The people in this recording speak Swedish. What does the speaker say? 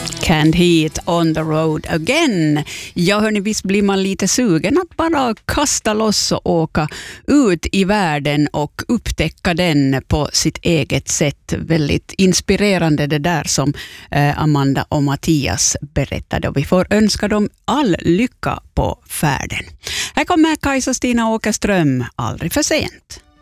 Can't Heat on the road again. Ja, hörni, visst blir man lite sugen att bara kasta loss och åka ut i världen och upptäcka den på sitt eget sätt. Väldigt inspirerande det där som Amanda och Mattias berättade. Och vi får önska dem all lycka på färden. Här kommer Kajsa Stina Åkerström, aldrig för sent.